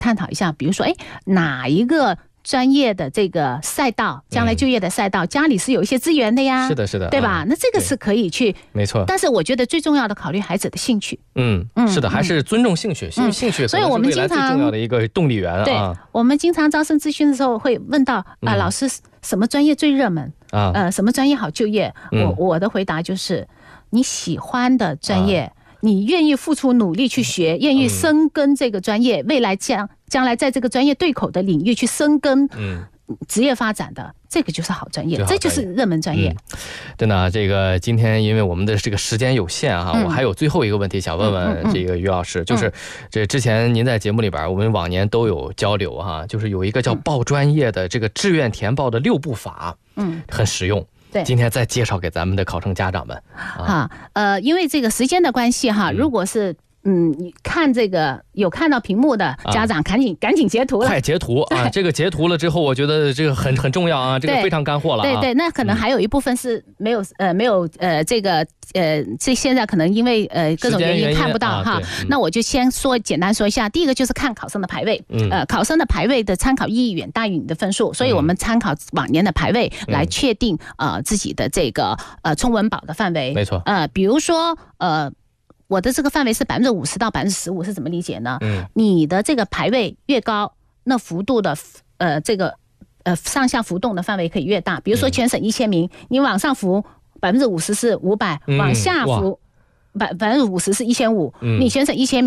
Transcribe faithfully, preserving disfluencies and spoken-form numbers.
探讨一下，比如说，哎，哪一个专业的这个赛道，将来就业的赛道，嗯、家里是有一些资源的呀， 是的，是的， 对吧？嗯、那这个是可以去， 没错。 但是我觉得最重要的考虑孩子的兴趣。 嗯嗯，是的，还是尊重兴趣，因为兴趣可能是未来最重要的一个动力源啊。 对，我们经常招生咨询的时候会问到啊、呃，老师什么专业最热门啊？呃，什么专业好就业？嗯、我我的回答就是你喜欢的专业。啊，你愿意付出努力去学，愿意深耕这个专业，嗯、未来将将来在这个专业对口的领域去深耕，嗯，职业发展的，这个就是好专业，这就是热门专业。 嗯、真的，这个今天因为我们的这个时间有限啊，嗯、我还有最后一个问题想问问这个于老师，嗯、就是这之前您在节目里边，我们往年都有交流哈，就是有一个叫报专业的这个志愿填报的六步法，嗯，很实用。对，今天再介绍给咱们的考生家长们啊，呃，因为这个时间的关系哈，嗯、如果是嗯，你看这个有看到屏幕的家长，赶紧、啊、赶紧截图了， 快截图啊！这个截图了之后，我觉得这个很很重要啊，这个非常干货了、啊。 对 对, 对，那可能还有一部分是没有、嗯、呃没有呃这个呃这现在可能因为呃各种原因看不到、啊、哈、嗯。那我就先说简单说一下，第一个就是看考生的排位，嗯、呃考生的排位的参考意义远大于你的分数，所以我们参考往年的排位来确定、嗯、呃自己的这个呃冲文保的范围。 没错。 呃，比如说呃。我的这个范围是百分之五十到百分之十五，是怎么理解呢？嗯，你的这个排位越高，那幅度的呃这个呃上下浮动的范围可以越大。比如说全省一千名，嗯、你往上浮百分之五十是五百，往下浮百百分之五十是一千五，你全省一千名。